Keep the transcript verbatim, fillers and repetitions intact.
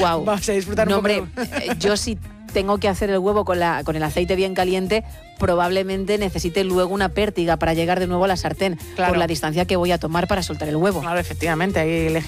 Wow. Vas a disfrutar no, un poco. Hombre, eh, yo sí tengo que hacer el huevo con, la, con el aceite bien caliente, probablemente necesite luego una pértiga para llegar de nuevo a la sartén, Claro. por la distancia que voy a tomar para soltar el huevo. Claro, efectivamente, hay